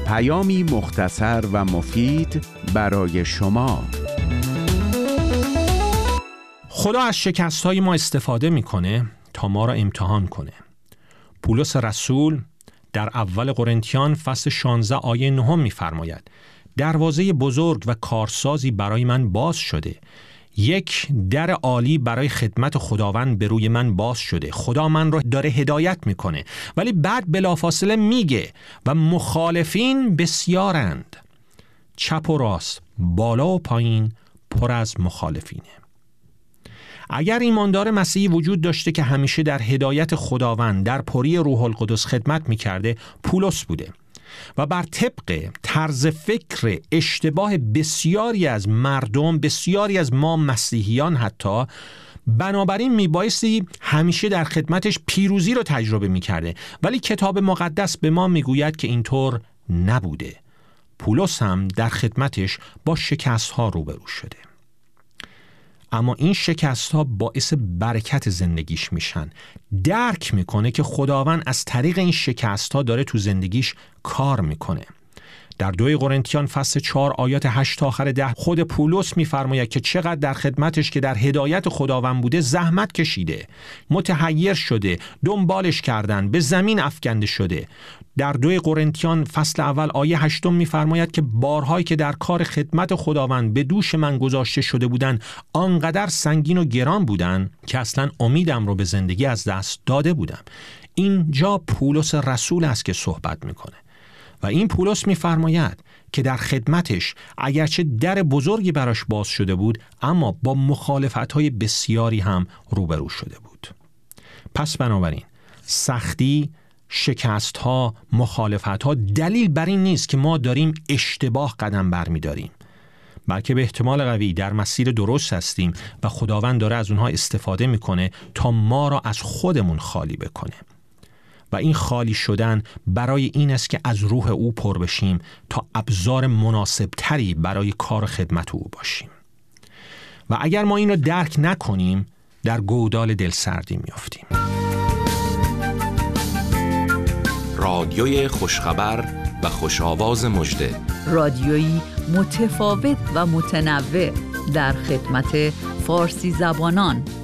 پیامی مختصر و مفید برای شما. خدا از شکست‌های ما استفاده می‌کنه تا ما را امتحان کنه. پولس رسول در اول قرنتیان فصل 16 آیه 9 می‌فرماید: دروازه بزرگ و کارسازی برای من باز شده. یک در عالی برای خدمت خداوند به روی من باز شده. خدا من رو داره هدایت میکنه، ولی بعد بلافاصله میگه و مخالفین بسیارند. چپ و راست، بالا و پایین پر از مخالفینه. اگر ایماندار مسیحی وجود داشته که همیشه در هدایت خداوند در پری روح القدس خدمت میکرده، پولس بوده و بر طبق طرز فکر اشتباه بسیاری از مردم، بسیاری از ما مسیحیان حتی، بنابراین میبایستی همیشه در خدمتش پیروزی رو تجربه میکرده، ولی کتاب مقدس به ما میگوید که اینطور نبوده. پولس هم در خدمتش با شکست ها روبرو شده، اما این شکست ها باعث برکت زندگیش میشن. درک میکنه که خداوند از طریق این شکست ها داره تو زندگیش کار میکنه. در 2 قرنتیان فصل 4 آیات 8 تا آخر 10 خود پولس میفرماید که چقدر در خدمتش که در هدایت خداوند بوده زحمت کشیده، متحیر شده، دنبالش کردن، به زمین افکنده شده. در 2 قرنتیان فصل اول آیه 8 میفرماید که بارهایی که در کار خدمت خداوند به دوش من گذاشته شده بودن آنقدر سنگین و گران بودن که اصلا امیدم رو به زندگی از دست داده بودم. اینجا پولس رسول است که صحبت میکنه و این پولس میفرماید که در خدمتش اگرچه در بزرگی براش باز شده بود، اما با مخالفت‌های بسیاری هم روبرو شده بود. پس بنابراین سختی، شکست‌ها، مخالفت‌ها دلیل بر این نیست که ما داریم اشتباه قدم برمی‌داریم، بلکه به احتمال قوی در مسیر درست هستیم و خداوند داره از اونها استفاده میکنه تا ما را از خودمون خالی بکنه. و این خالی شدن برای این است که از روح او پر بشیم تا ابزار مناسب تری برای کار خدمت او باشیم. و اگر ما این رو درک نکنیم در گودال دلسردی میافتیم. رادیوی خوشخبر و خوش‌آواز مژده، رادیویی متفاوت و متنوع در خدمت فارسی زبانان